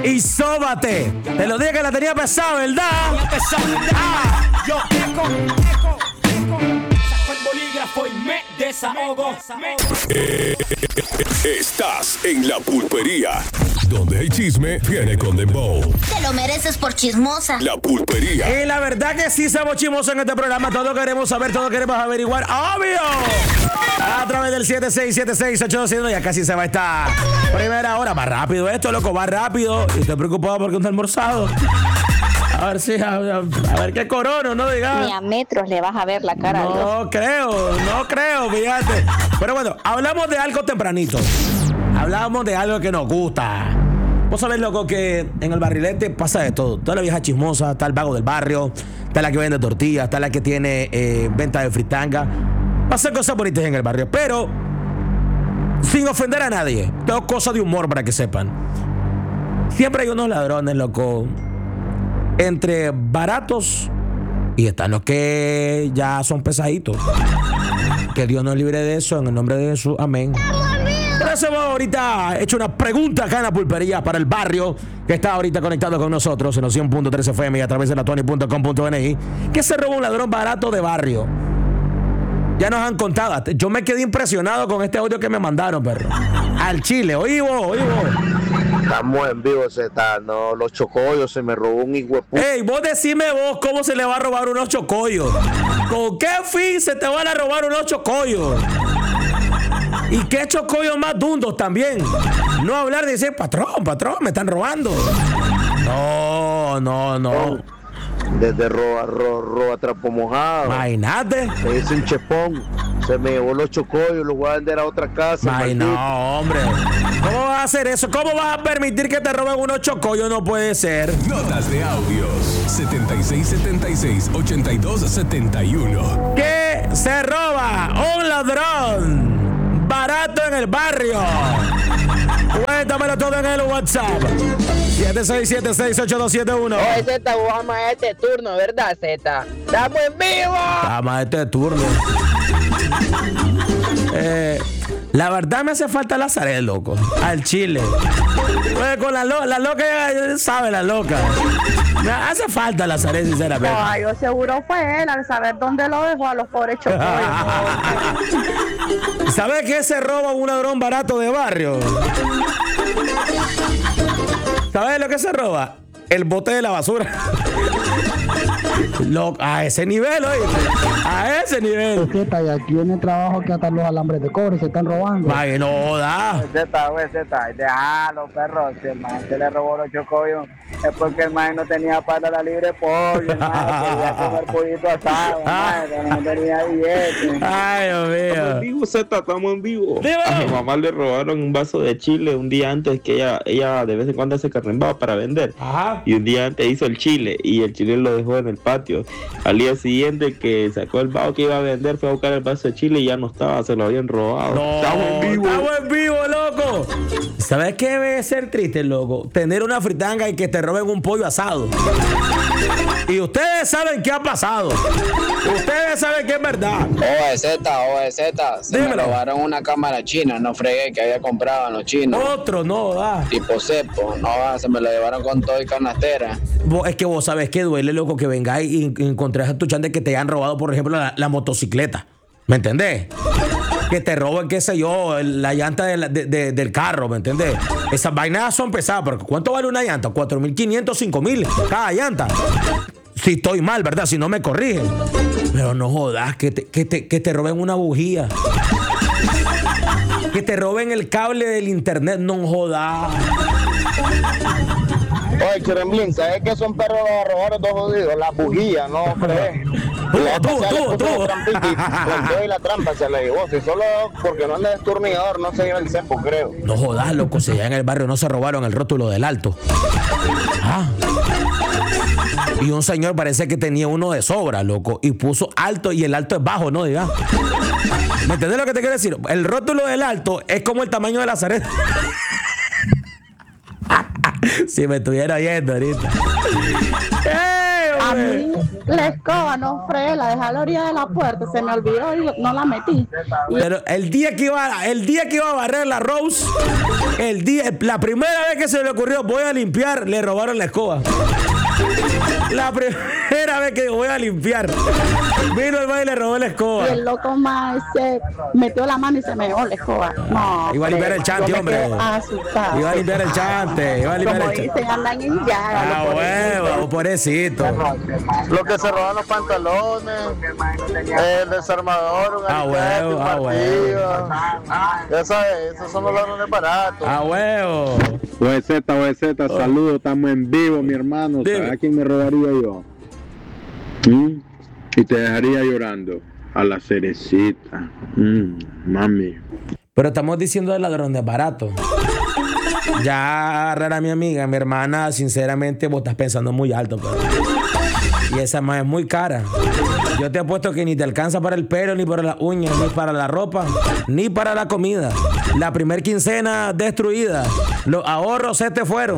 y sóbate. Te lo dije que la tenía pesada, ¿verdad? Yo eco, saco el bolígrafo y me desahogo. Estás en La Pulpería, donde el chisme viene con dembow. Te lo mereces por chismosa. La Pulpería. Y la verdad que sí somos chismosos en este programa. Todo queremos saber, todo queremos averiguar. ¡Obvio! A través del 76768271. Ya casi se va esta primera hora. Va rápido esto, loco, va rápido. Y estoy preocupado porque no está almorzado. A ver si, a ver qué corono, no digas. Ni a metros le vas a ver la cara. No creo, fíjate. Pero bueno, hablamos de algo tempranito. Hablamos de algo que nos gusta. Vos sabés, loco, que en el barrilete pasa de todo. Está la vieja chismosa, está el vago del barrio, está la que vende tortillas, está la que tiene venta de fritanga. Pasan cosas bonitas en el barrio, pero sin ofender a nadie. Todo cosa de humor para que sepan. Siempre hay unos ladrones, loco, entre baratos y están los que ya son pesaditos. Que Dios nos libre de eso, en el nombre de Jesús, amén. Por eso hemos ahorita hecho una pregunta acá en La Pulpería para el barrio que está ahorita conectado con nosotros en los 100.3 FM y a través de la tony.com.ni. ¿Qué se roba un ladrón barato de barrio? Ya nos han contado. Yo me quedé impresionado con este audio que me mandaron, perro. Al chile, oí vos. Estamos en vivo, no, los chocollos, se me robó un hijueputa. Ey, vos decime vos cómo se le va a robar unos chocollos. ¿Con qué fin se te van a robar unos chocollos? ¿Y qué chocollos más dundos también? No hablar de decir, patrón, me están robando. No. Desde roba trapo mojado. Imagínate. Me dicen chepón. Se me llevó los chocollos, los voy a vender a otra casa. Ay, no, hombre. ¿Cómo vas a hacer eso? ¿Cómo vas a permitir que te roben unos chocollos? No puede ser. Notas de audios 7676-8271. ¿Qué se roba un ladrón barato en el barrio? Cuéntamelo todo en el WhatsApp 76768271. Oye, Z, vamos a este turno, ¿verdad, Z? ¡Estamos en vivo! Vamos a este turno. La verdad me hace falta Lazaret, loco. Al chile. Pues con la loca, ya sabe la loca. Me hace falta Lazaret, sinceramente. No, yo seguro fue él al saber dónde lo dejó a los pobres chocollos. ¿Sabes qué se roba un ladrón barato de barrio? ¿Sabes lo que se roba? El bote de la basura. A ese nivel, oye. A ese nivel. Y aquí en el trabajo que hasta los alambres de cobre se están robando. Ay, no da. Z, déjalo, perro. Si el man se le robó los chocollos, es porque el man no tenía para la libre pollo. El man quería comer pollito asado. No tenía billete. Ay, Dios mío. Estamos en vivo, Z, estamos en vivo. ¡Vivo! A mi mamá le robaron un vaso de chile un día antes, que ella de vez en cuando hace carnembado para vender. Ajá. Y un día antes hizo el chile y el chile lo dejó en el patio. Al día siguiente que sacó el vaso que iba a vender, fue a buscar el vaso de chile y ya no estaba, se lo habían robado. No, estamos en vivo, loco. ¿Sabes qué debe ser triste, loco? Tener una fritanga y que te roben un pollo asado. Y ustedes saben qué ha pasado. Ustedes saben que es verdad. OZ, se me robaron una cámara china, no fregué, que había comprado en los chinos. Otro, no da. Tipo cepo, se me lo llevaron con todo y canastera. Es que vos sabés que duele, loco, que vengáis y encontrés a tu chante que te hayan robado, por ejemplo, la motocicleta. ¿Me entendés? Que te roben, qué sé yo, la llanta del carro, ¿me entendés? Esas vainas son pesadas, pero ¿cuánto vale una llanta? 4.500, 5.000 cada llanta. Si estoy mal, ¿verdad? Si no me corrigen. Pero no jodas, que te roben una bujía. Que te roben el cable del internet, no jodas. Oye, Cheremblín, ¿sabes qué son perros los robaron dos jodidos? La bujía, no, hombre. Tú. Y la trampa se la llevó. Si solo porque no anda destornillador, no se lleva el cepo, creo. No jodas, loco, si allá en el barrio no se robaron el rótulo del alto. Y un señor parece que tenía uno de sobra, loco, y puso alto y el alto es bajo, ¿no? Diga. ¿Me entendés lo que te quiero decir? El rótulo del alto es como el tamaño de la Lazaret. Si me estuviera oyendo ahorita. A mí la escoba no fregué, la dejé a la orilla de la puerta, se me olvidó y no la metí. Pero el día que iba a barrer la Rose, la primera vez que se le ocurrió voy a limpiar, le robaron la escoba. La primera vez que voy a limpiar, vino el baile y le robó la escoba. Y el loco más se metió la mano y se me llevó la escoba. No, iba a limpiar el chante, hombre. Asustada. Iba a limpiar el chante. Como dicen, andan en llaga. Huevo, pobrecito. Lo que se roban los pantalones, el desarmador, un huevo. Ya sabes, esos son los ladrones baratos. Huevo. OZ, saludos, estamos en vivo, mi hermano. ¿Sabes a quién me robaría yo? Y te dejaría llorando a la Cerecita. Mami. Pero estamos diciendo de ladrones baratos. Ya agarrar a mi amiga, mi hermana, sinceramente vos estás pensando muy alto, pero. Y esa más es muy cara. Yo te apuesto que ni te alcanza para el pelo, ni para las uñas, ni para la ropa, ni para la comida. La primer quincena destruida. Los ahorros se te fueron.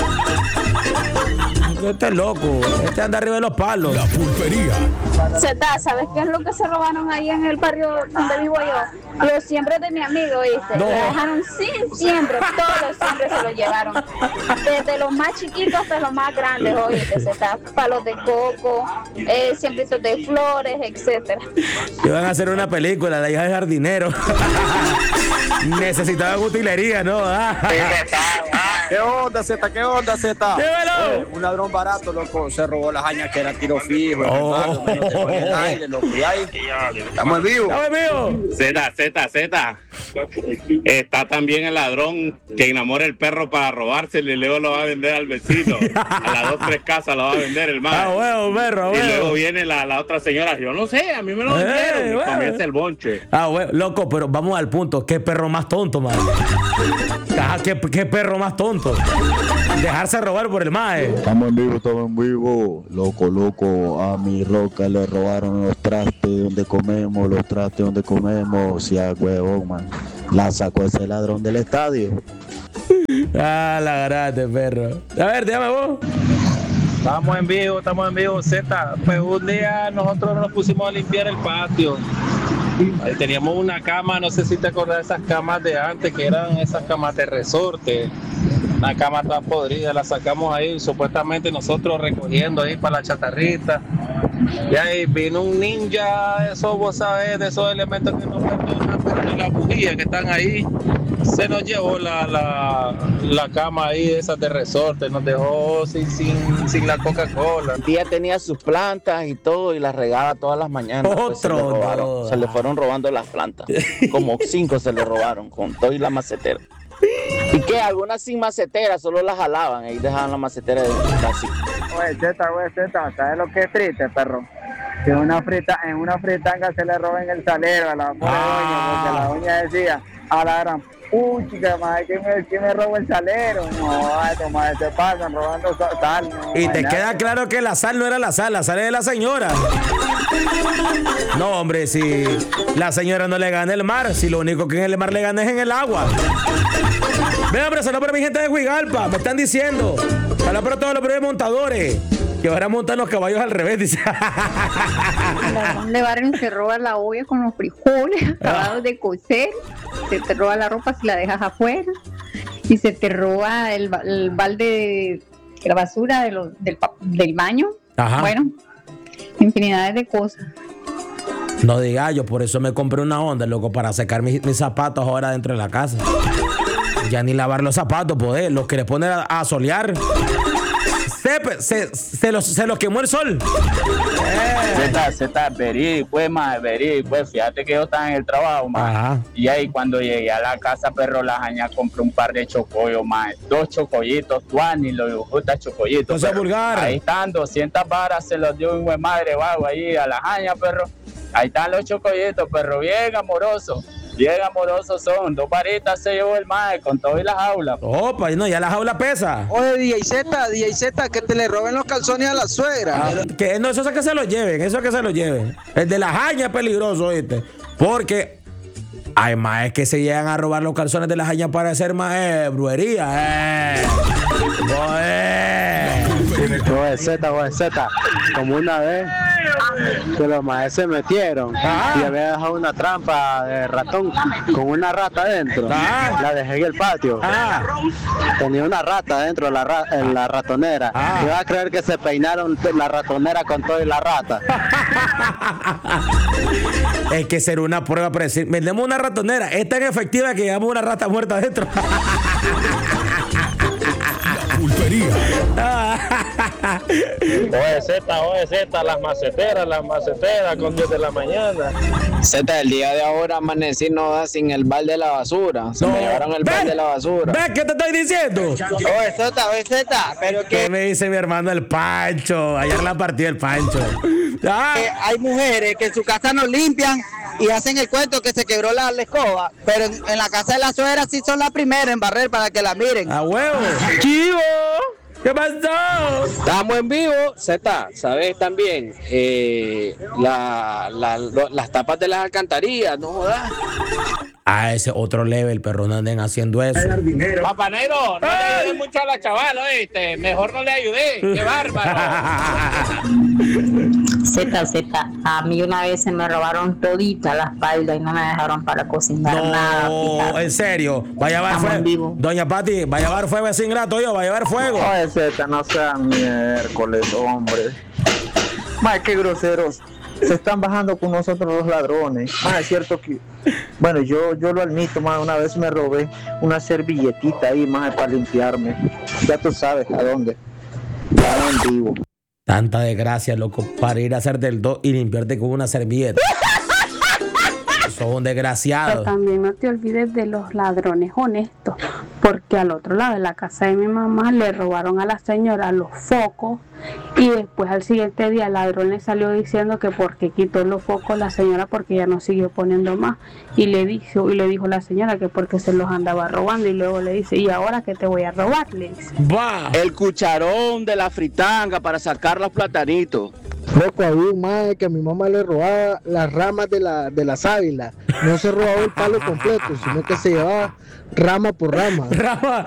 Este es loco. Este anda arriba de los palos. La pulpería. Zeta, ¿sabes qué es lo que se robaron ahí en el barrio donde vivo yo? Los siembres de mi amigo, ¿viste? No. Lo dejaron sin siempre, todos los siembres se los llevaron. Desde los más chiquitos hasta los más grandes, oíste, Zeta. Palos de coco, siembritos de flores, etcétera. Iban a hacer una película, la hija del jardinero. Necesitaban utilería, ¿no? ¿Qué onda, Z? ¿Qué onda, Z? ¡Llévelo! Un ladrón barato, loco, se robó las hañas que era tiro fijo. Estamos en vivo. Z. Está también el ladrón que enamora el perro para robárselo y luego lo va a vender al vecino. A las 2-3 casas lo va a vender el man. Huevo, perro, y luego viene la otra señora. Yo no sé, a mí me lo vendieron. Y comienza el bonche. Huevo, loco, pero vamos al punto. ¿Qué perro más tonto, man? ¿Qué perro más tonto? Dejarse robar por el mae. Estamos en vivo. Loco, a mi Roca le robaron los trastes donde comemos, si a huevón, man. La sacó ese ladrón del estadio. La grande, perro. A ver, dígame vos. Estamos en vivo, Z. Pues un día nosotros nos pusimos a limpiar el patio. Ahí teníamos una cama, no sé si te acordás de esas camas de antes, que eran esas camas de resorte. Una cama toda podrida, la sacamos ahí, supuestamente nosotros recogiendo ahí para la chatarrita. Y ahí vino un ninja, eso vos sabés, de esos elementos que nos perdonan, pero las bujías que están ahí, se nos llevó la cama ahí, esas de resorte, nos dejó sin la Coca-Cola. El día tenía sus plantas y todo y las regaba todas las mañanas. Pues se le fueron robando las plantas. Como 5 se le robaron con todo y la macetera. ¿Y qué? Algunas sin macetera, solo las jalaban y dejaban la macetera así. Oye, Z, ¿sabes lo que es triste, perro? Que en una fritanga se le roben el salero a la pobre doña, porque la doña decía, a la gran puchica, madre, ¿quién me robó el salero? No, madre, se pasan robando sal. No, y te queda claro que la sal no era la sal es de la señora. No, hombre, si la señora no le gana el mar, si lo único que en el mar le gana es en el agua. Vean, pero saludos para mi gente de Huigalpa, me están diciendo. Saludos para todos los primeros montadores que van a montar los caballos al revés, dice. De barrio se roba la olla con los frijoles acabados de cocer, se te roba la ropa si la dejas afuera y se te roba el balde de la basura del baño. Ajá. Bueno, infinidades de cosas. No diga, yo por eso me compré una Honda, loco, para secar mis zapatos ahora dentro de la casa. Ya ni lavar los zapatos, poder, los que le ponen a solear. Se los quemó el sol. Z, verí, pues, fíjate que yo estaba en el trabajo, más. Y ahí cuando llegué a la casa, perro, la jaña, compré un par de chocollos, más. 2 chocollitos, tuani, los gusta chocollitos. No sea vulgar. Ahí están 200 varas, se los dio un buen madre, vago, ahí a la jaña, perro. Ahí están los chocollitos, perro, bien amorosos. Bien amorosos son, 2 varitas se llevó el mae con todo y la jaula. Opa, no, ya la jaula pesa. Oye, DJ Z, que te le roben los calzones a la suegra. Que no, eso es que se lo lleven, El de la jaña es peligroso, ¿viste? Porque hay maes que se llegan a robar los calzones de la jaña para hacer más brujería. Z, como una vez que los maestros se metieron y había dejado una trampa de ratón con una rata adentro. La dejé en el patio. Tenía una rata adentro en la ratonera. ¿Te vas a creer que se peinaron la ratonera con todo y la rata? Es que será una prueba para decir, vendemos una ratonera, es tan efectiva que llevamos una rata muerta adentro. Pulpería. OZ, las maceteras con 10 de la mañana. Z, el día de ahora amanecí no da sin el balde de la basura. Se me llevaron el balde de la basura. ¿Ves qué te estoy diciendo? OZ, pero ¿Qué me dice mi hermano el Pancho? Ayer la partió el Pancho. Hay mujeres que en su casa no limpian y hacen el cuento que se quebró la escoba, pero en la casa de la suegra sí son las primeras en barrer para que la miren. ¡A huevo! ¡Chivo! ¿Qué pasó? Estamos en vivo. Z, ¿sabes también? Las tapas de las alcantarillas, no jodas. Ese otro level, perro, no anden haciendo eso. Papá Negro, no le ayudes mucho a la chavala, ¿oíste? Mejor no le ayudé. ¡Qué bárbaro! Z, a mí una vez se me robaron todita la espalda y no me dejaron para cocinar nada. No, en serio, va a llevar fuego. Doña Pati, va a llevar fuego ese ingrato, yo, va a llevar fuego. Oye, Z, no sean miércoles, hombre. Más que groseros. Se están bajando con nosotros los ladrones. Es cierto que, bueno, yo lo admito, más una vez me robé una servilletita ahí, más para limpiarme. Ya tú sabes a dónde. Ya en vivo. Tanta desgracia, loco, para ir a hacer del 2 y limpiarte con una servilleta. Sos un desgraciado. Pero también no te olvides de los ladrones honestos, porque al otro lado de la casa de mi mamá le robaron a la señora los focos y después al siguiente día el ladrón le salió diciendo que porque quitó los focos la señora porque ya no siguió poniendo más y le dijo la señora que porque se los andaba robando y luego le dice, ¿y ahora qué te voy a robar? Le dice. El cucharón de la fritanga para sacar los platanitos. Loco, había un mae que a mi mamá le robaba las ramas de la sábila. No se robaba el palo completo, sino que se llevaba rama por rama. Rama.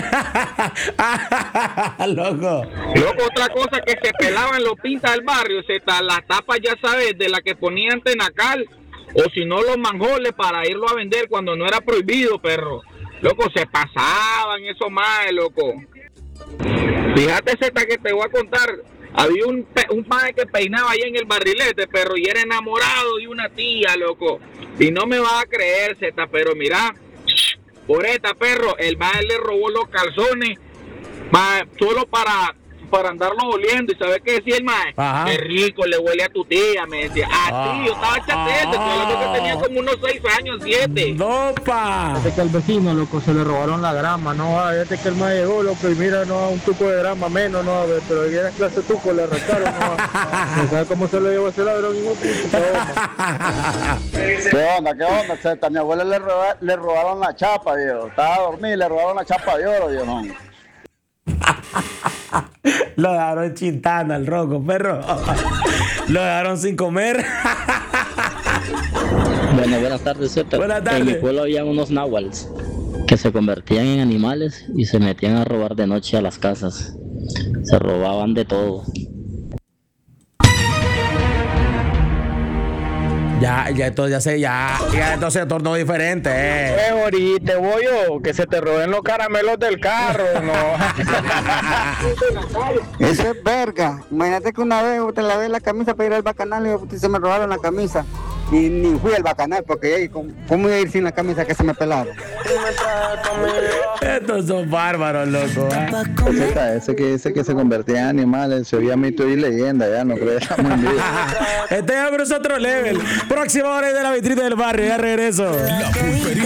Loco, otra cosa que se pelaban los pintas del barrio, las tapas, ya sabes, de la que ponían tenacal, o si no los manjoles para irlo a vender cuando no era prohibido, perro. Loco, se pasaban esos maes, loco. Fíjate, Z, que te voy a contar. Había un padre que peinaba allá en el barrilete, perro, y era enamorado de una tía, loco. Y no me vas a creer, Z, pero mira, por esta, perro, el madre le robó los calzones, solo para andarlos oliendo. ¿Y sabes qué decía el mae? Qué rico le huele a tu tía, me decía. Así, yo estaba chatete, que tenía como unos 6 años, 7. ¡No, pa! Desde que al vecino, loco, se le robaron la grama, ¿no? Desde que el mae llegó, loco, y mira, no, un tuco de grama menos, ¿no? Pero ya era clase tuco, le arrancaron, ¿no? ¿Sabes cómo se lo llevó ese ladrón? ¿Qué onda, Z? Mi abuela le robaron la chapa, viejo. Estaba a dormir, le robaron la chapa de oro, viejo. Lo dejaron chintando al roco, perro. Lo dejaron sin comer. Bueno, buenas tardes, Z. Buenas tardes. En mi pueblo había unos náhuatls que se convertían en animales y se metían a robar de noche a las casas. Se robaban de todo. Ya esto se tornó diferente. Ori, te voy yo, que se te roben los caramelos del carro, no. Eso es verga. Imagínate que una vez te lavé la camisa para ir al bacanal y se me robaron la camisa. Y ni fui al bacanal porque ¿cómo iba a ir sin la camisa que se me pelaron? Estos son bárbaros, loco. Ese que se convertía en animales, se oía mito y leyenda, ya no creo que estamos en vivo. Este es otro level. Próxima hora de la vitrina del barrio, ya regreso.